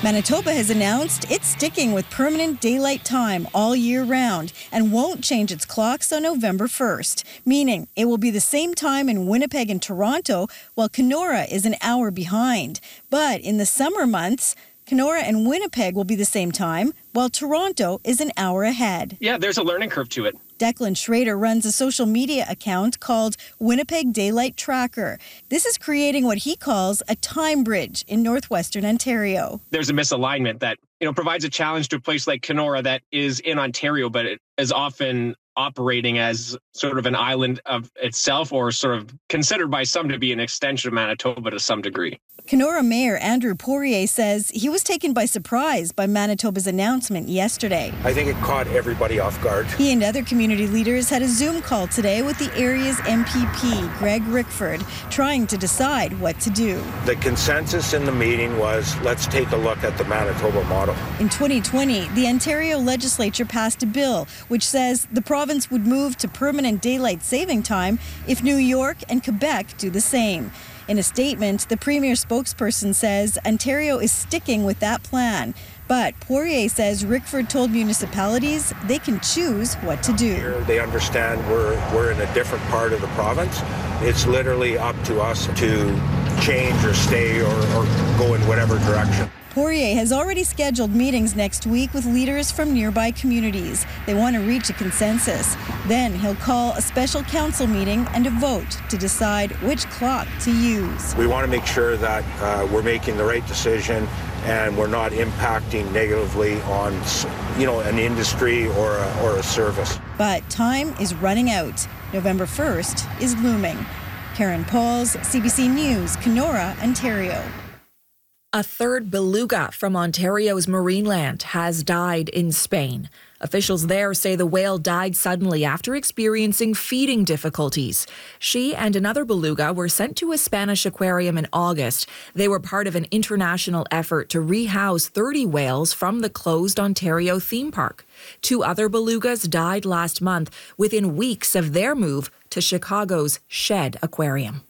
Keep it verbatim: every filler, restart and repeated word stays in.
Manitoba has announced it's sticking with permanent daylight time all year round and won't change its clocks on November first, meaning it will be the same time in Winnipeg and Toronto, while Kenora is an hour behind. But in the summer months, Kenora and Winnipeg will be the same time, while Toronto is an hour ahead. Yeah, there's a learning curve to it. Declan Schrader runs a social media account called Winnipeg Daylight Tracker. This is creating what he calls a time bridge in northwestern Ontario. There's a misalignment that, you know, provides a challenge to a place like Kenora that is in Ontario, but it is often operating as sort of an island of itself, or sort of considered by some to be an extension of Manitoba to some degree. Kenora Mayor Andrew Poirier says he was taken by surprise by Manitoba's announcement yesterday. I think it caught everybody off guard. He and other community leaders had a Zoom call today with the area's M P P, Greg Rickford, trying to decide what to do. The consensus in the meeting was, let's take a look at the Manitoba model. In twenty twenty, the Ontario legislature passed a bill which says the province would move to permanent daylight saving time if New York and Quebec do the same. In a statement, the Premier's spokesperson says Ontario is sticking with that plan. But Poirier says Rickford told municipalities they can choose what to do. They understand we're, we're in a different part of the province. It's literally up to us to change or stay or, or go in whatever direction. Poirier has already scheduled meetings next week with leaders from nearby communities. They want to reach a consensus. Then he'll call a special council meeting and a vote to decide which clock to use. We want to make sure that uh, we're making the right decision and we're not impacting negatively on, you know, an industry or a, or a service. But time is running out. November first is looming. Karen Pauls, C B C News, Kenora, Ontario. A third beluga from Ontario's Marineland has died in Spain. Officials there say the whale died suddenly after experiencing feeding difficulties. She and another beluga were sent to a Spanish aquarium in August. They were part of an international effort to rehouse thirty whales from the closed Ontario theme park. Two other belugas died last month within weeks of their move to Chicago's Shed Aquarium.